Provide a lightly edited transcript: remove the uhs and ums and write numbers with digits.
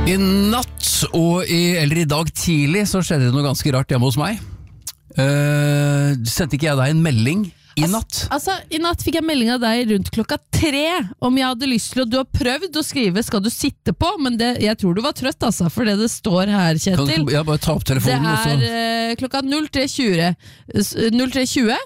I natt eller i dag tidlig så skjedde det noe ganske rart hjemme hos meg. Sendte ikke jeg deg en melding i natt? I natt fikk jeg melding av deg rundt 3:00 om jeg hadde lyst til, og du har prøvd å skrive 'skal du sitte på', men jeg tror du var trøtt, for det står her, Kjetil. Kan jeg bare ta opp telefonen? Det er klokka 03:20.